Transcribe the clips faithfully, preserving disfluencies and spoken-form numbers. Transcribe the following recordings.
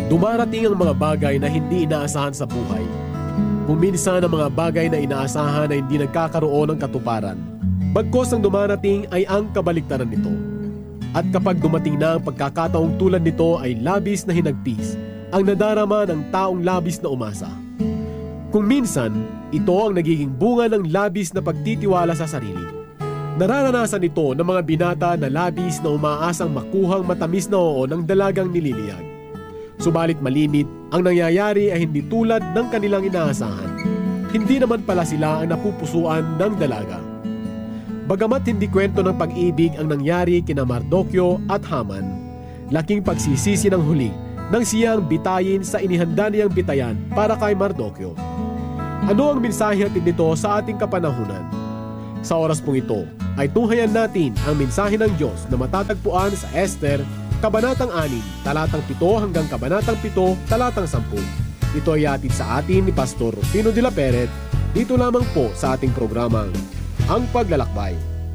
Dumarating ang mga bagay na hindi inaasahan sa buhay. Kung minsan ang mga bagay na inaasahan ay hindi nagkakaroon ng katuparan. Bagkos ang dumarating ay ang kabaliktaran nito. At kapag dumating na ang pagkakataong tulad nito ay labis na hinagpis ang nadarama ng taong labis na umasa. Kung minsan, ito ang nagiging bunga ng labis na pagtitiwala sa sarili. Nararanasan ito ng mga binata na labis na umaasang makuhang matamis na oo ng dalagang nililiyag. Subalit malimit, ang nangyayari ay hindi tulad ng kanilang inaasahan. Hindi naman pala sila ang napupusuan ng dalaga. Bagamat hindi kwento ng pag-ibig ang nangyari kina Mardokyo at Haman, laking pagsisisi ng huli nang siyang bitayin sa inihanda niyang bitayan para kay Mardokyo. Ano ang mensahe natin nito sa ating kapanahunan? Sa oras pong ito ay tunghayan natin ang mensahe ng Diyos na matatagpuan sa Esther Kabanatang anim, talatang pito hanggang kabanatang pito, talatang sampu. Ito ay atid sa atin ni Pastor Rufino de la Peret, dito lamang po sa ating programang Ang Paglalakbay.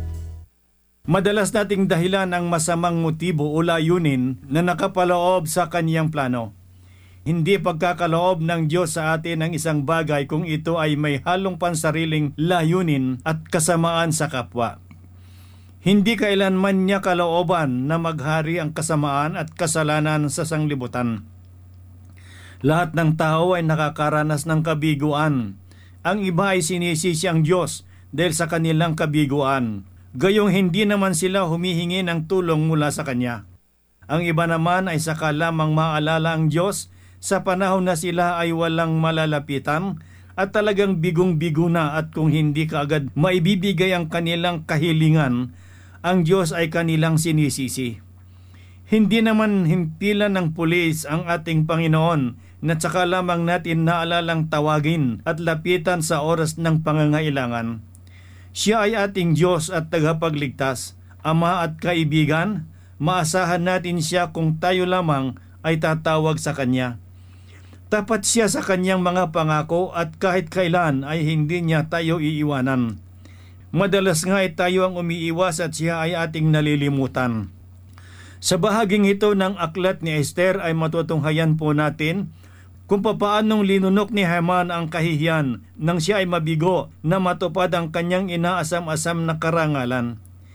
Madalas nating dahilan ang masamang motibo o layunin na nakapaloob sa kaniyang plano. Hindi pagkakaloob ng Diyos sa atin ang isang bagay kung ito ay may halong pansariling layunin at kasamaan sa kapwa. Hindi kailanman niya kalooban na maghari ang kasamaan at kasalanan sa sanglibutan. Lahat ng tao ay nakakaranas ng kabiguan. Ang iba ay sinisisi ang Diyos dahil sa kanilang kabiguan. Gayong hindi naman sila humihingi ng tulong mula sa Kanya. Ang iba naman ay saka lamang maalala ang Diyos sa panahon na sila ay walang malalapitan at talagang bigong-bigo na, at kung hindi kaagad maibibigay ang kanilang kahilingan, ang Diyos ay kanilang sinisisi. Hindi naman himpilan ng pulis ang ating Panginoon na tsaka lamang natin naalalang tawagin at lapitan sa oras ng pangangailangan. Siya ay ating Diyos at tagapagligtas, Ama at kaibigan. Maasahan natin siya kung tayo lamang ay tatawag sa Kanya. Tapat siya sa Kanyang mga pangako at kahit kailan ay hindi niya tayo iiwanan. Madalas nga ay tayo ang umiiwas at siya ay ating nalilimutan. Sa bahaging ito ng aklat ni Esther ay matutunghayan po natin kung papaanong linunok ni Haman ang kahihiyan nang siya ay mabigo na matupad ang kanyang inaasam-asam na karangalan.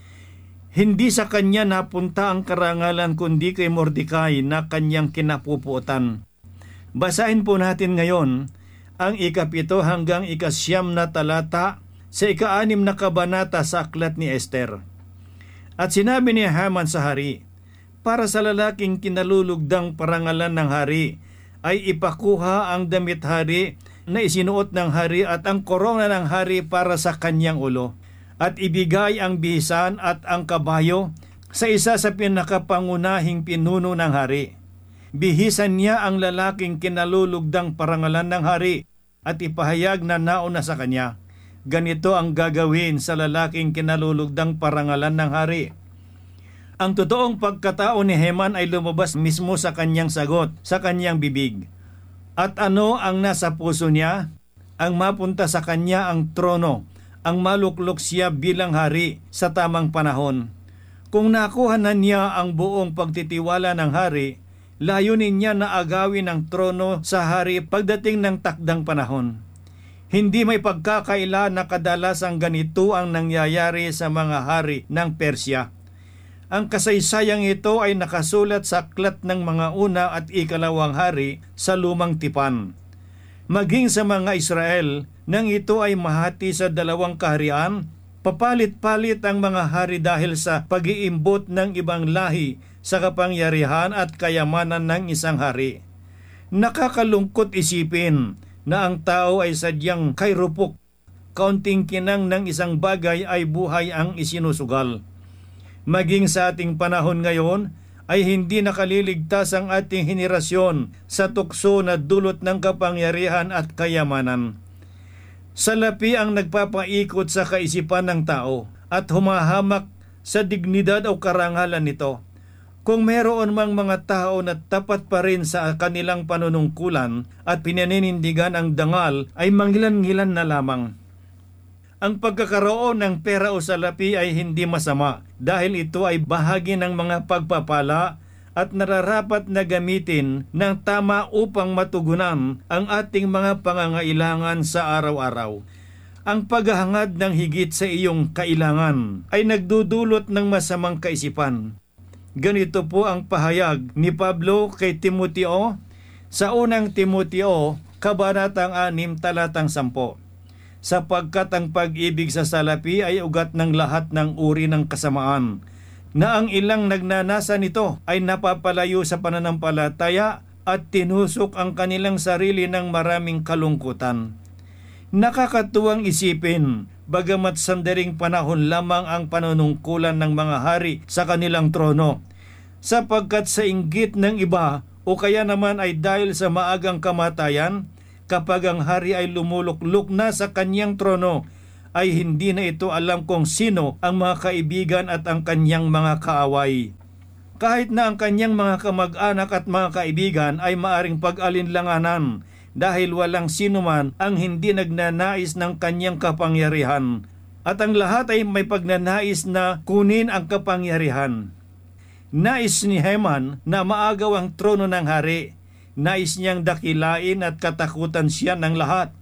Hindi sa kanya napunta ang karangalan kundi kay Mordecai na kanyang kinapupuotan. Basahin po natin ngayon ang ikapito hanggang ikasyam na talata sa ika-anim na kabanata sa aklat ni Esther. At sinabi ni Haman sa hari, para sa lalaking kinalulugdang parangalan ng hari, ay ipakuha ang damit hari na isinuot ng hari at ang korona ng hari para sa kanyang ulo, at ibigay ang bihisan at ang kabayo sa isa sa pinakapangunahing pinuno ng hari. Bihisan niya ang lalaking kinalulugdang parangalan ng hari at ipahayag na nauna sa kanya. Ganito ang gagawin sa lalaking kinalulugdang parangalan ng hari. Ang totoong pagkatao ni Haman ay lumabas mismo sa kanyang sagot, sa kanyang bibig. At ano ang nasa puso niya? Ang mapunta sa kanya ang trono, ang maluklok siya bilang hari sa tamang panahon. Kung nakuha na niya ang buong pagtitiwala ng hari, layunin niya na agawin ang trono sa hari pagdating ng takdang panahon. Hindi may pagkakaila na kadalasang ganito ang nangyayari sa mga hari ng Persya. Ang kasaysayang ito ay nakasulat sa aklat ng mga una at ikalawang hari sa lumang tipan. Maging sa mga Israel, nang ito ay mahati sa dalawang kaharian, papalit-palit ang mga hari dahil sa pag-iimbot ng ibang lahi sa kapangyarihan at kayamanan ng isang hari. Nakakalungkot isipin na ang tao ay sadyang kairupok, kaunting kinang ng isang bagay ay buhay ang isinusugal. Maging sa ating panahon ngayon, ay hindi nakaliligtas ang ating henerasyon sa tukso na dulot ng kapangyarihan at kayamanan. Salapi ang nagpapaikot sa kaisipan ng tao at humahamak sa dignidad o karangalan nito. Kung meron mang mga tao na tapat pa rin sa kanilang panunungkulan at pinaninindigan ang dangal, ay manghilan-ngilan na lamang. Ang pagkakaroon ng pera o salapi ay hindi masama dahil ito ay bahagi ng mga pagpapala at nararapat na gamitin ng tama upang matugunan ang ating mga pangangailangan sa araw-araw. Ang paghahangad ng higit sa iyong kailangan ay nagdudulot ng masamang kaisipan. Ganito po ang pahayag ni Pablo kay Timoteo sa unang Timoteo, Kabanatang anim, talatang sampo. Sapagkat ang pag-ibig sa salapi ay ugat ng lahat ng uri ng kasamaan, na ang ilang nagnanasa nito ay napapalayo sa pananampalataya at tinusok ang kanilang sarili ng maraming kalungkutan. Nakakatuwang isipin, bagamat sandaling panahon lamang ang panunungkulan ng mga hari sa kanilang trono, sapagkat sa inggit ng iba o kaya naman ay dahil sa maagang kamatayan, kapag ang hari ay lumuluklok na sa kanyang trono, ay hindi na ito alam kung sino ang mga kaibigan at ang kanyang mga kaaway. Kahit na ang kanyang mga kamag-anak at mga kaibigan ay maaring pag-alinlanganan dahil walang sino man ang hindi nagnanais ng kanyang kapangyarihan, at ang lahat ay may pagnanais na kunin ang kapangyarihan. Nais ni Heman na maagaw ang trono ng hari. Nais niyang dakilain at katakutan siya ng lahat.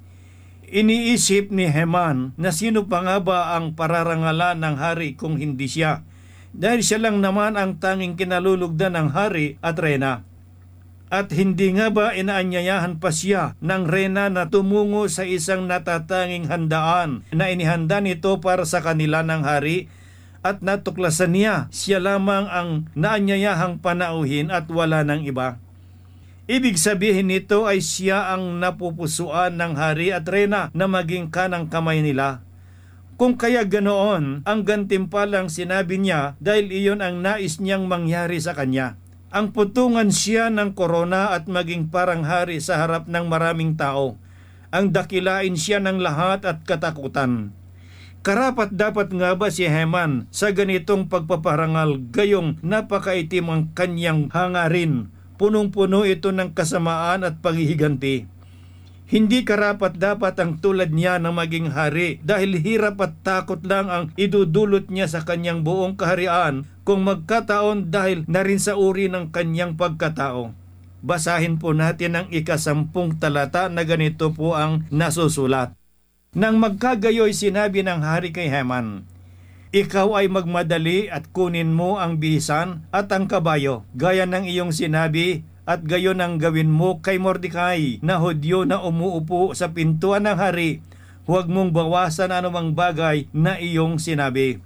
Iniisip ni Heman na sino pa nga ba ang pararangalan ng hari kung hindi siya, dahil siya lang naman ang tanging kinalulugdan ng hari at reyna. At hindi nga ba inaanyayahan pa siya ng reyna na tumungo sa isang natatanging handaan na inihanda nito para sa kanila ng hari, at natuklasan niya siya lamang ang naanyayahang panauhin at wala ng iba. Ibig sabihin nito ay siya ang napupusuan ng hari at reyna na maging kanang kamay nila. Kung kaya ganoon, ang gantimpalang sinabi niya dahil iyon ang nais niyang mangyari sa kanya. Ang putungan siya ng korona at maging parang hari sa harap ng maraming tao. Ang dakilain siya ng lahat at katakutan. Karapat dapat nga ba si Heman sa ganitong pagpaparangal gayong napakaitim ang kanyang hangarin? Punong-puno ito ng kasamaan at paghihiganti. Hindi karapat dapat ang tulad niya na maging hari dahil hirap at takot lang ang idudulot niya sa kanyang buong kaharian kung magkataon dahil na rin sa uri ng kanyang pagkatao. Basahin po natin ang ikasampung talata na ganito po ang nasusulat. Nang magkagayoy sinabi ng hari kay Heman, ikaw ay magmadali at kunin mo ang bihisan at ang kabayo, gaya ng iyong sinabi, at gayon ang gawin mo kay Mordecai na Hudyo na umuupo sa pintuan ng hari. Huwag mong bawasan anumang bagay na iyong sinabi.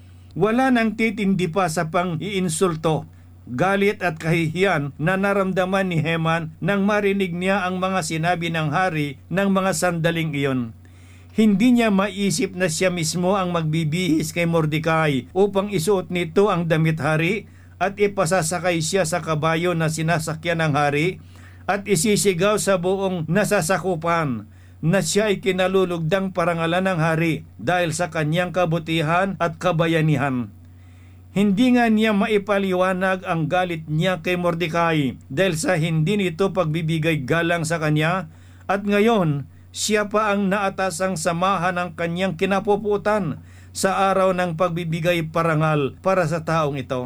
Wala nang titindi pa sa pang-iinsulto, galit at kahihiyan na naramdaman ni Heman nang marinig niya ang mga sinabi ng hari ng mga sandaling iyon. Hindi niya maisip na siya mismo ang magbibihis kay Mordecai upang isuot nito ang damit hari at ipasasakay siya sa kabayo na sinasakyan ng hari at isisigaw sa buong nasasakupan na siya ay kinalulugdang parangalan ng hari dahil sa kanyang kabutihan at kabayanihan. Hindi nga niya maipaliwanag ang galit niya kay Mordecai dahil sa hindi nito pagbibigay galang sa kanya, at ngayon siya pa ang naatasang samahan ng kanyang kinapuputan sa araw ng pagbibigay parangal para sa taong ito.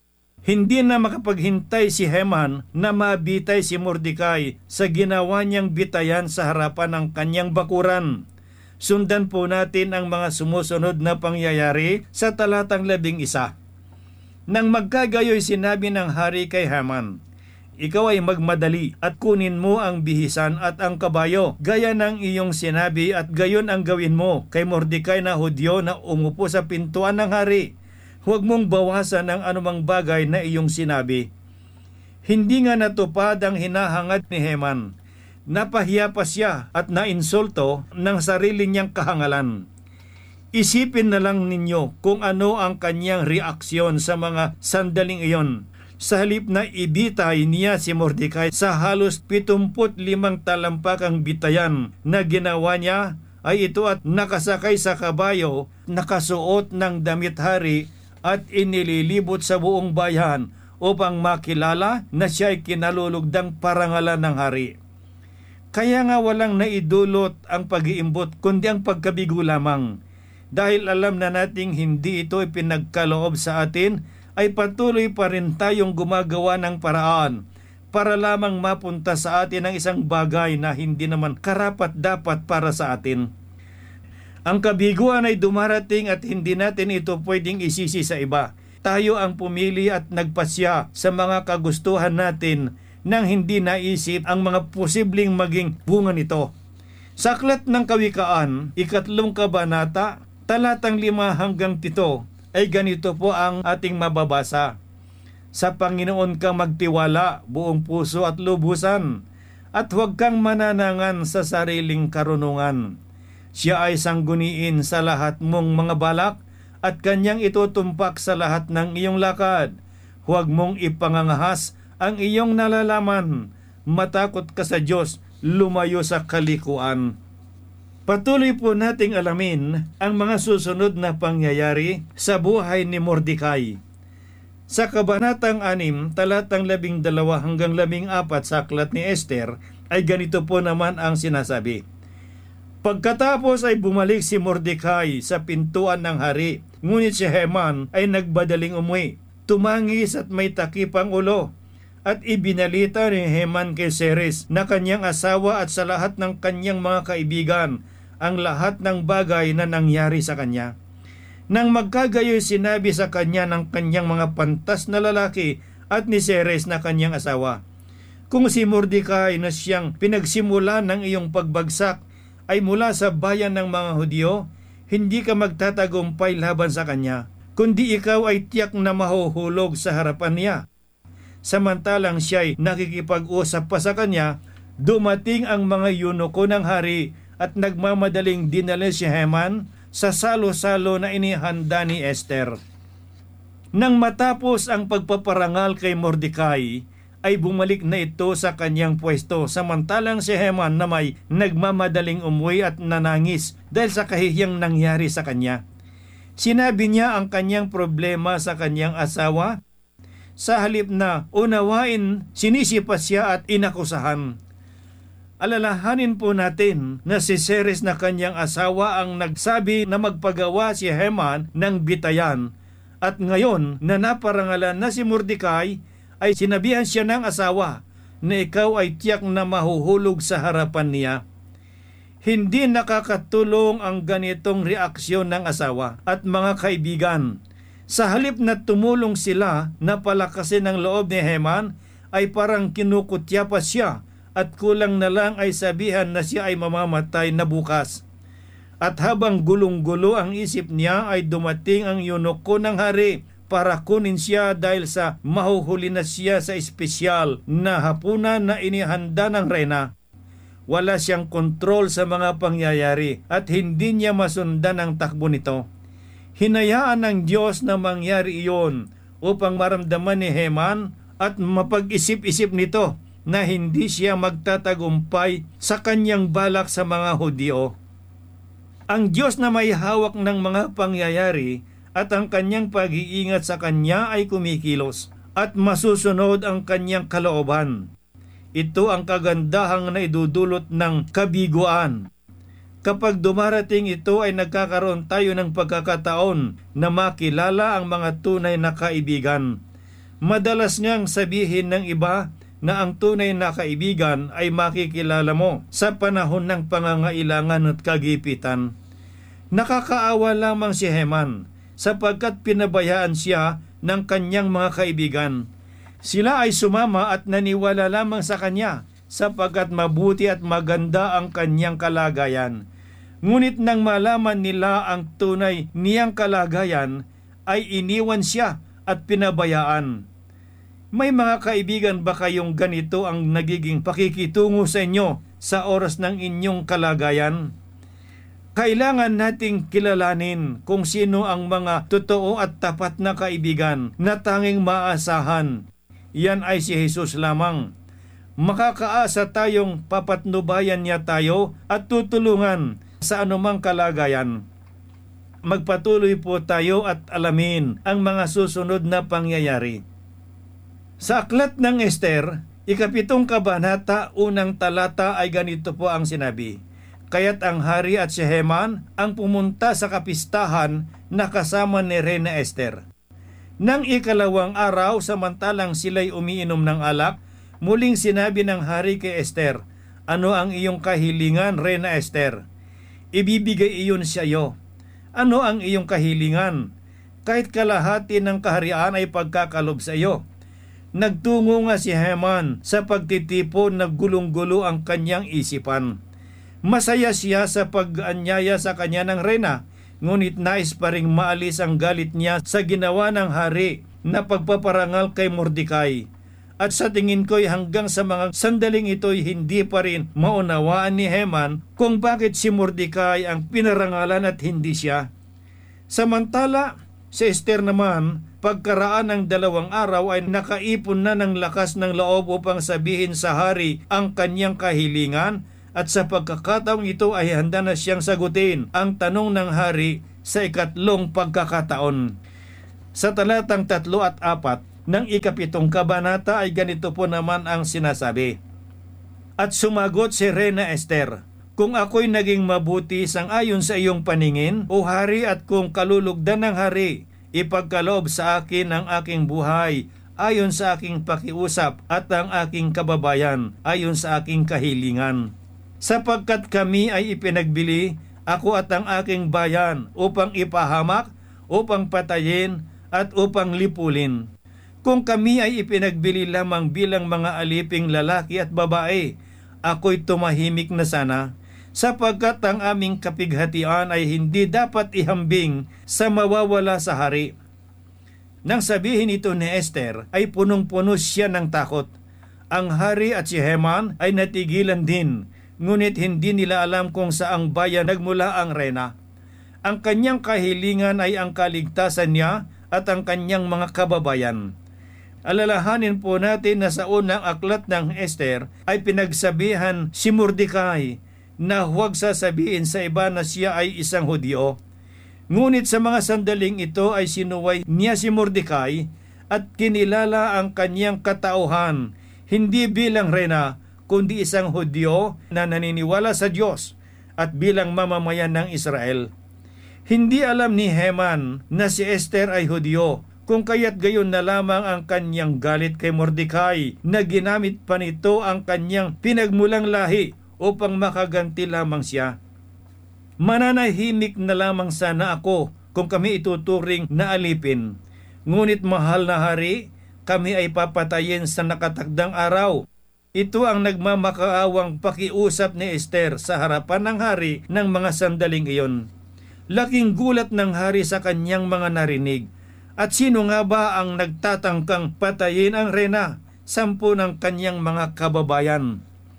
Hindi na makapaghintay si Heman na mabitay si Mordecai sa ginawa niyang bitayan sa harapan ng kanyang bakuran. Sundan po natin ang mga sumusunod na pangyayari sa talatang labing isa. Nang magkagayoy sinabi ng hari kay Heman, ikaw ay magmadali at kunin mo ang bihisan at ang kabayo, gaya ng iyong sinabi, at gayon ang gawin mo kay Mordecai na Hudyo na umupo sa pintuan ng hari. Huwag mong bawasan ang anumang bagay na iyong sinabi. Hindi nga natupad ang hinahangad ni Heman. Napahiya pa siya at nainsulto ng sarili niyang kahangalan. Isipin na lang ninyo kung ano ang kanyang reaksyon sa mga sandaling iyon. Sa halip na ibitay niya si Mordecai sa halos pitungput limang talampakang bitayan na ginawa niya, ay ito at nakasakay sa kabayo, nakasuot ng damit hari at inililibot sa buong bayan upang makilala na siya ay kinalulugdang parangalan ng hari. Kaya nga walang naidulot ang pag-iimbot kundi ang pagkabigo lamang, dahil alam na nating hindi ito ipinagkaloob sa atin ay patuloy pa rin tayong gumagawa ng paraan para lamang mapunta sa atin ang isang bagay na hindi naman karapat-dapat para sa atin. Ang kabiguan ay dumarating at hindi natin ito pwedeng isisi sa iba. Tayo ang pumili at nagpasya sa mga kagustuhan natin nang hindi naisip ang mga posibleng maging bunga nito. Sa Aklat ng Kawikaan, ikatlong kabanata, talatang lima hanggang pito, ay ganito po ang ating mababasa. Sa Panginoon kang magtiwala, buong puso at lubusan, at huwag kang mananangan sa sariling karunungan. Siya ay sangguniin sa lahat mong mga balak, at kanyang itutumpak sa lahat ng iyong lakad. Huwag mong ipangangahas ang iyong nalalaman. Matakot ka sa Diyos, lumayo sa kalikuan. Patuloy po nating alamin ang mga susunod na pangyayari sa buhay ni Mordecai. Sa kabanatang anim, talatang labing dalawa hanggang labing apat sa Aklat ni Esther, ay ganito po naman ang sinasabi. Pagkatapos ay bumalik si Mordecai sa pintuan ng hari, ngunit si Haman ay nagbadaling umuwi, tumangis at may takipang ulo, at ibinalita ni Haman kay Zeres na kanyang asawa at sa lahat ng kanyang mga kaibigan ang lahat ng bagay na nangyari sa kanya. Nang magkagayoy sinabi sa kanya ng kanyang mga pantas na lalaki at ni Zeres na kanyang asawa, kung si Mordecai na siyang pinagsimula ng iyong pagbagsak ay mula sa bayan ng mga Hudyo, hindi ka magtatagumpay laban sa kanya, kundi ikaw ay tiyak na mahuhulog sa harapan niya. Samantalang siya'y nakikipag-usap pa sa kanya, dumating ang mga eunuko ng hari at nagmamadaling dinala si Haman sa salo-salo na inihanda ni Esther. Nang matapos ang pagpaparangal kay Mordecai, ay bumalik na ito sa kanyang pwesto, samantalang si Haman na may nagmamadaling umuwi at nanangis dahil sa kahihiyang nangyari sa kanya. Sinabi niya ang kanyang problema sa kanyang asawa. Sa halip na unawain, sinisipas siya at inakusahan. Alalahanin po natin na si Zeres na kanyang asawa ang nagsabi na magpagawa si Haman ng bitayan, at ngayon na naparangalan na si Mordecai, ay sinabihan siya ng asawa na ikaw ay tiyak na mahuhulog sa harapan niya. Hindi nakakatulong ang ganitong reaksyon ng asawa at mga kaibigan. Sa halip na tumulong sila na palakasin ang loob ni Haman, ay parang kinukutya pa siya at kulang na lang ay sabihan na siya ay mamamatay na bukas. At habang gulong-gulo ang isip niya, ay dumating ang eunuko ng hari para kunin siya dahil sa mahuhuli na siya sa espesyal na hapunan na inihanda ng reyna. Wala siyang kontrol sa mga pangyayari at hindi niya masundan ang takbo nito. Hinayaan ng Diyos na mangyari iyon upang maramdaman ni Haman at mapag-isip-isip nito na hindi siya magtatagumpay sa kanyang balak sa mga Hudyo. Ang Diyos na may hawak ng mga pangyayari at ang kanyang pag-iingat sa kanya ay kumikilos at masusunod ang kanyang kalooban. Ito ang kagandahang na idudulot ng kabiguan. Kapag dumarating ito ay nagkakaroon tayo ng pagkakataon na makilala ang mga tunay na kaibigan. Madalas ngang sabihin ng iba na ang tunay na kaibigan ay makikilala mo sa panahon ng pangangailangan at kagipitan. Nakakaawa lamang si Haman sapagkat pinabayaan siya ng kanyang mga kaibigan. Sila ay sumama at naniwala lamang sa kanya sapagkat mabuti at maganda ang kanyang kalagayan. Ngunit nang malaman nila ang tunay niyang kalagayan, ay iniwan siya at pinabayaan. May mga kaibigan ba kayong ganito ang nagiging pakikitungo sa inyo sa oras ng inyong kalagayan? Kailangan nating kilalanin kung sino ang mga totoo at tapat na kaibigan na tanging maasahan. Yan ay si Jesus lamang. Makakaasa tayong papatnubayan niya tayo at tutulungan sa anumang kalagayan. Magpatuloy po tayo at alamin ang mga susunod na pangyayari. Sa Aklat ng Esther, ikapitong kabanata, unang talata ay ganito po ang sinabi. Kaya't ang hari at si Haman ang pumunta sa kapistahan na kasama ni Reyna Esther. Nang ikalawang araw, samantalang sila'y umiinom ng alak, muling sinabi ng hari kay Esther, "Ano ang iyong kahilingan, Reyna Esther? Ibibigay iyon sa iyo. Ano ang iyong kahilingan? Kahit kalahati ng kaharian ay pagkakalob sa iyo." Nagtungo nga si Haman sa pagtitipon, naggulong-gulo ang kanyang isipan. Masaya siya sa pag-anyaya sa kanya ng reyna, ngunit nais pa ring maalis ang galit niya sa ginawa ng hari na pagpaparangal kay Mordecai. At sa tingin ko'y hanggang sa mga sandaling ito'y hindi pa rin maunawaan ni Haman kung bakit si Mordecai ang pinarangalan at hindi siya. Samantala, si Esther naman, pagkaraan ng dalawang araw ay nakaipon na ng lakas ng loob upang sabihin sa hari ang kanyang kahilingan, at sa pagkakataong ito ay handa na siyang sagutin ang tanong ng hari sa ikatlong pagkakataon. Sa talatang tatlo at apat ng ikapitong kabanata ay ganito po naman ang sinasabi. At sumagot si Reyna Esther, "Kung ako'y naging mabuti sangayon sa iyong paningin, o hari, at kung kalulugdan ng hari, ipagkaloob sa akin ang aking buhay ayon sa aking pakiusap at ang aking kababayan ayon sa aking kahilingan. Sapagkat kami ay ipinagbili, ako at ang aking bayan, upang ipahamak, upang patayin, at upang lipulin. Kung kami ay ipinagbili lamang bilang mga aliping lalaki at babae, ako'y tumahimik na sana, sapagkat ang aming kapighatian ay hindi dapat ihambing sa mawawala sa hari." Nang sabihin ito ni Esther, ay punong-puno siya ng takot. Ang hari at si Haman ay natigilan din, ngunit hindi nila alam kung saang bayan nagmula ang reyna. Ang kanyang kahilingan ay ang kaligtasan niya at ang kanyang mga kababayan. Alalahanin po natin na sa unang aklat ng Esther ay pinagsabihan si Mordecai na huwag sasabihin sa iba na siya ay isang Hudyo. Ngunit sa mga sandaling ito ay sinuway niya si Mordecai at kinilala ang kanyang katauhan, hindi bilang reyna, kundi isang Hudyo na naniniwala sa Diyos at bilang mamamayan ng Israel. Hindi alam ni Haman na si Esther ay Hudyo, kung kaya't gayon na lamang ang kanyang galit kay Mordecai na ginamit pa nito ang kanyang pinagmulang lahi upang makaganti lamang siya. Mananahimik na lamang sana ako kung kami ituturing na alipin. Ngunit mahal na hari, kami ay papatayin sa nakatakdang araw. Ito ang nagmamakaawang pakiusap ni Esther sa harapan ng hari ng mga sandaling iyon. Laking gulat ng hari sa kanyang mga narinig. At sino nga ba ang nagtatangkang patayin ang reyna? Sampu ng kanyang mga kababayan.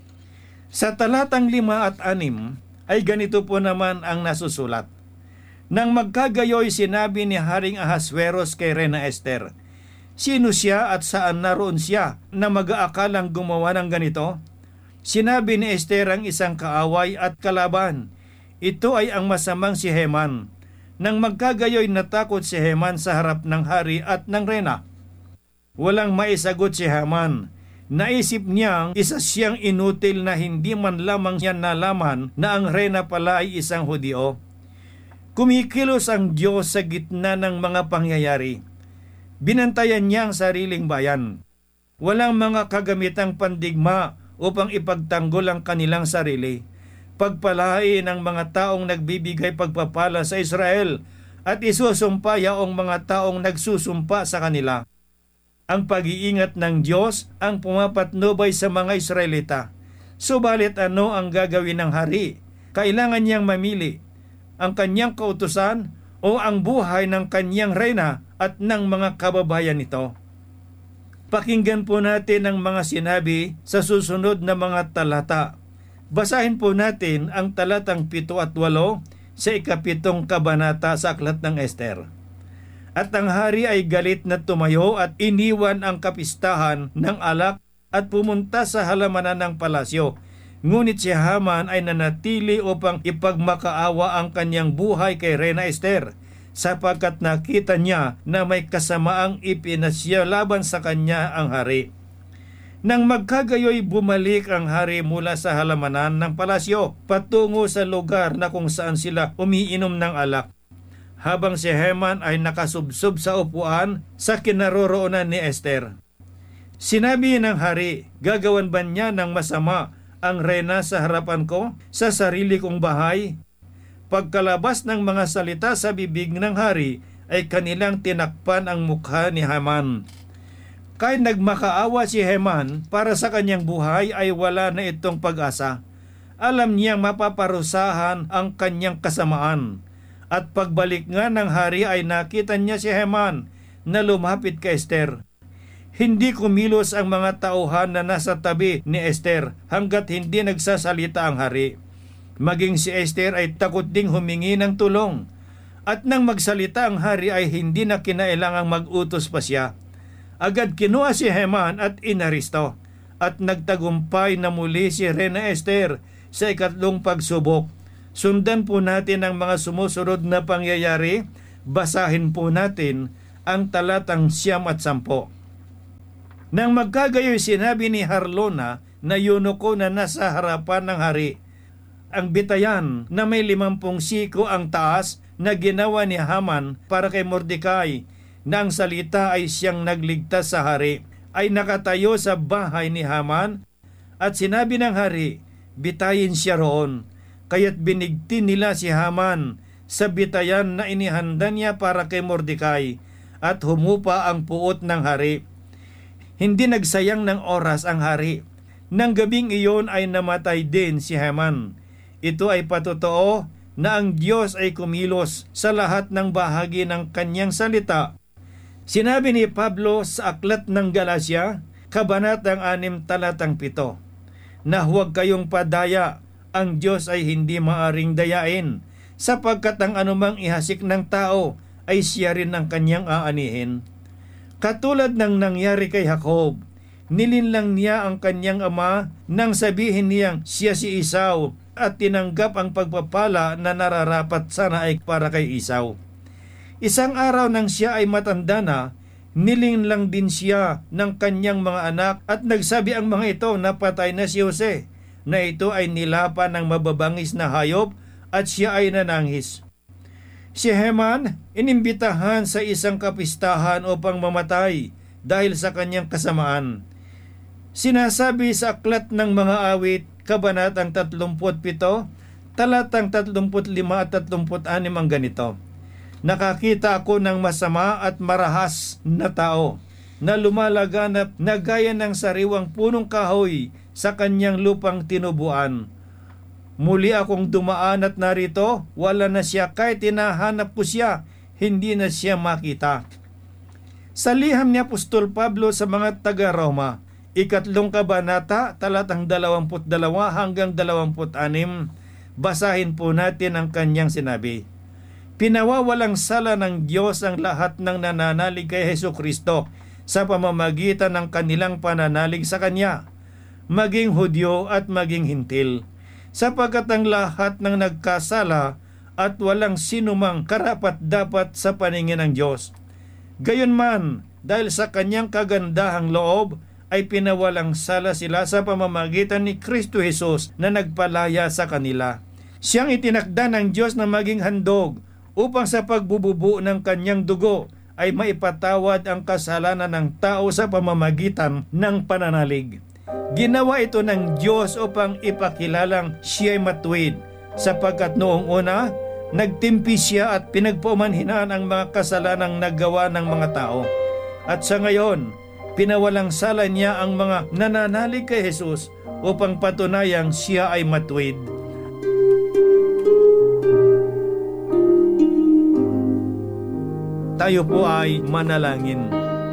Sa talatang lima at anim ay ganito po naman ang nasusulat. Nang magkagayoy sinabi ni Haring Ahasuerus kay Reyna Esther, "Sino siya at saan naroon siya na mag-aakalang gumawa ng ganito?" Sinabi ni Esther ang isang kaaway at kalaban. Ito ay ang masamang si Haman. Nang magkagayoy natakot si Haman sa harap ng hari at ng reyna. Walang maisagot si Haman. Naisip niyang isa siyang inutil na hindi man lamang niya nalaman na ang reyna pala ay isang Hudyo. Kumikilos ang Diyos sa gitna ng mga pangyayari. Binantayan niya ang sariling bayan. Walang mga kagamitang pandigma upang ipagtanggol ang kanilang sarili. Pagpalain ang mga taong nagbibigay pagpapala sa Israel at isusumpa yaong mga taong nagsusumpa sa kanila. Ang pag-iingat ng Diyos ang pumapatnubay sa mga Israelita. Subalit ano ang gagawin ng hari? Kailangan niyang mamili ang kanyang kautusan o ang buhay ng kanyang reyna at ng mga kababayan nito. Pakinggan po natin ang mga sinabi sa susunod na mga talata. Basahin po natin ang talatang pito at walo sa ikapitong kabanata sa aklat ng Esther. At ang hari ay galit na tumayo at iniwan ang kapistahan ng alak at pumunta sa halamanan ng palasyo. Ngunit si Haman ay nanatili upang ipagmakaawa ang kanyang buhay kay Reyna Esther, sapagkat nakita niya na may kasamaang ipinasya laban sa kanya ang hari. Nang magkagayoy bumalik ang hari mula sa halamanan ng palasyo patungo sa lugar na kung saan sila umiinom ng alak. habang si Haman ay nakasubsob sa upuan sa kinaroroonan ni Esther. Sinabi ng hari, gagawan ba niya ng masama ang reyna sa harapan ko sa sarili kong bahay? Pagkalabas ng mga salita sa bibig ng hari, ay kanilang tinakpan ang mukha ni Haman. Kahit nagmakaawa si Haman para sa kanyang buhay, ay wala na itong pag-asa. Alam niyang mapaparusahan ang kanyang kasamaan. At pagbalik nga ng hari ay nakita niya si Haman na lumapit kay Esther. Hindi kumilos ang mga tauhan na nasa tabi ni Esther hanggat hindi nagsasalita ang hari. Maging si Esther ay takot ding humingi ng tulong. At nang magsalita ang hari ay hindi na kinailangang mag-utos pa siya. Agad kinuha si Haman at inaristo. At nagtagumpay na muli si Reyna Esther sa ikatlong pagsubok. Sundan po natin ang mga sumusunod na pangyayari. Basahin po natin ang talatang siyam at sampo. Nang magkagayoy sinabi ni Harlona na eunuko na nasa harapan ng hari, ang bitayan na may limampung siko ang taas na ginawa ni Haman para kay Mordecai na ang salita ay siyang nagligtas sa hari, ay nakatayo sa bahay ni Haman at sinabi ng hari, bitayin siya roon. Kaya't binigti nila si Haman sa bitayan na inihanda niya para kay Mordecai at humupa ang puot ng hari. Hindi nagsayang ng oras ang hari. Nang gabing iyon ay namatay din si Haman. Ito ay patotoo na ang Diyos ay kumilos sa lahat ng bahagi ng kanyang salita. Sinabi ni Pablo sa Aklat ng Galacia, Kabanatang anim talatang pito, na huwag kayong padaya, ang Diyos ay hindi maaring dayain, sapagkat ang anumang ihasik ng tao ay siya rin ang kanyang aanihin. Katulad ng nangyari kay Jacob, nilinlang niya ang kanyang ama nang sabihin niyang siya si Esau, at tinanggap ang pagpapala na nararapat sana ay para kay Esau. Isang araw nang siya ay matanda na, nilinlang din siya ng kanyang mga anak at nagsabi ang mga ito na patay na si Jose, na ito ay nilapa ng mababangis na hayop at siya ay nananghis. Si Haman inimbitahan sa isang kapistahan upang mamatay dahil sa kanyang kasamaan. Sinasabi sa Aklat ng Mga Awit, Kabanatang tatlumput pito, talatang tatlumput lima at tatlumput anim ang ganito. Nakakita ako ng masama at marahas na tao na lumalaganap na gaya ng sariwang punong kahoy sa kanyang lupang tinubuan. Muli akong dumaan at narito, wala na siya, kahit tinahanap ko siya, hindi na siya makita. Sa liham ni Apostol Pablo sa mga taga-Roma, ikatlong kabanata, talatang dalawamput dalawa hanggang dalawamput anim, basahin po natin ang kanyang sinabi. Pinawawalang sala ng Diyos ang lahat ng nananalig kay Hesukristo sa pamamagitan ng kanilang pananalig sa Kanya, maging Hudyo at maging Hintil, sapagkat ang lahat ng nagkasala at walang sinumang karapat-dapat sa paningin ng Diyos. Gayunman, dahil sa Kanyang kagandahang loob, ay pinawalang sala sila sa pamamagitan ni Kristo Jesus na nagpalaya sa kanila. Siyang itinakda ng Diyos na maging handog upang sa pagbububu ng kanyang dugo ay maipatawad ang kasalanan ng tao sa pamamagitan ng pananalig. Ginawa ito ng Diyos upang ipakilalang siya'y matuwid, sapagkat noong una, nagtimpi siya at pinagpaumanhinaan ang mga kasalanang nagawa ng mga tao. At sa ngayon, pinawalang sala niya ang mga nananalig kay Jesus upang patunayang siya ay matuwid. Tayo po ay manalangin.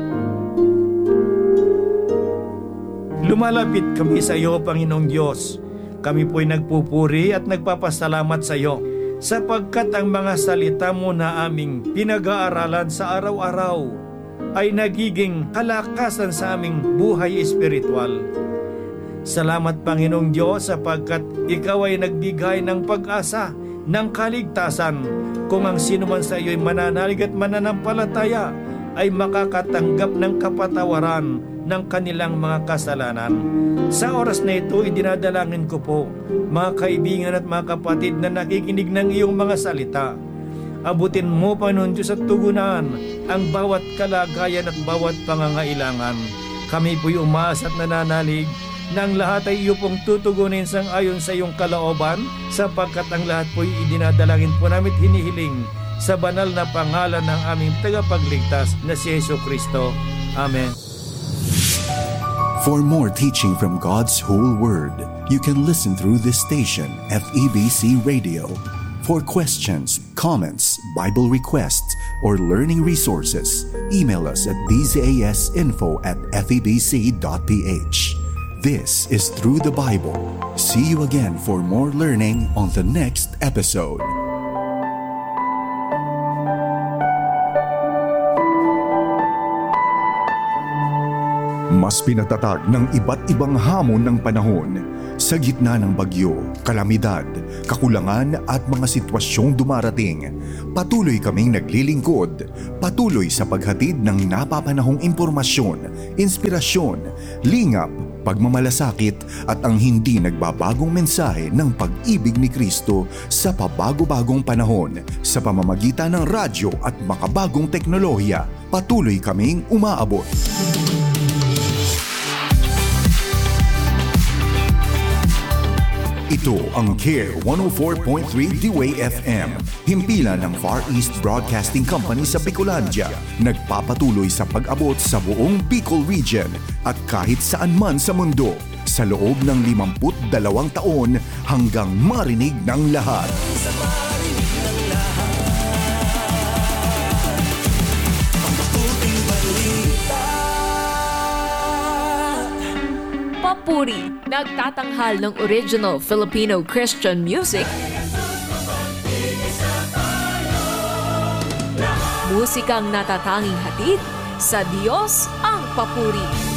Lumalapit kami sa iyo, Panginoong Diyos. Kami po'y nagpupuri at nagpapasalamat sa iyo sapagkat ang mga salita mo na aming pinag-aaralan sa araw-araw ay nagiging kalakasan sa aming buhay espiritual. Salamat, Panginoong Diyos, sapagkat ikaw ay nagbigay ng pag-asa, ng kaligtasan, kung ang sino man sa iyo ay mananalig at mananampalataya ay makakatanggap ng kapatawaran ng kanilang mga kasalanan. Sa oras na ito, idinadalangin ko po mga kaibigan at mga kapatid na nakikinig ng iyong mga salita. Abutin mo, Panginoon Diyos, at tugunan ang bawat kalagayan at bawat pangangailangan. Kami po'y umaasa at nananalig na ang lahat ay iyo pong tutugunin sang ayon sa iyong kalooban, sapagkat ang lahat po'y idinadalangin po namin at hinihiling sa banal na pangalan ng aming tagapagligtas na si Jesu Kristo. Amen. For more teaching from God's whole Word, you can listen through this station, F E B C Radio. For questions, comments, Bible requests, or learning resources, email us at d z a s info at f e b c dot p h. This is Through the Bible. See you again for more learning on the next episode. Mas pinatatag ng iba't ibang hamon ng panahon sa gitna ng bagyo, kalamidad, kakulangan at mga sitwasyong dumarating. Patuloy kaming naglilingkod, patuloy sa paghatid ng napapanahong impormasyon, inspirasyon, lingap, pagmamalasakit at ang hindi nagbabagong mensahe ng pag-ibig ni Kristo sa pabago-bagong panahon sa pamamagitan ng radyo at makabagong teknolohiya. Patuloy kaming umaabot. Ito ang Care one oh four point three D-Way F M, himpilan ng Far East Broadcasting Company sa Bicolandia, nagpapatuloy sa pag-abot sa buong Bicol Region at kahit saan man sa mundo sa loob ng limampu't dalawang taon hanggang marinig ng lahat. Papuri, nagtatanghal ng original Filipino Christian music, musikang natatanging hatid sa Diyos ang papuri.